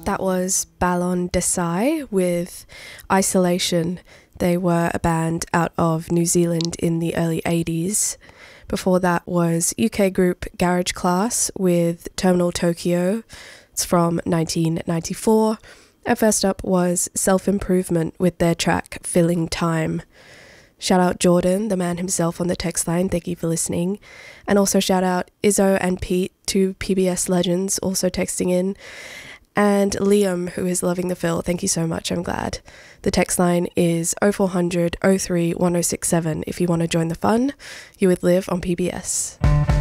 That was Ballon Desai with Isolation. They were a band out of New Zealand in the early 80s. Before that was UK group Garage Class with Terminal Tokyo. It's from 1994. And first up was Self Improvement with their track Filling Time. Shout out Jordan, the man himself on the text line. Thank you for listening. And also shout out Izzo and Pete, two PBS legends, also texting in. And Liam, who is loving the fill. Thank you so much. I'm glad. The text line is 0400 03 1067 if you want to join the fun. You would live on PBS.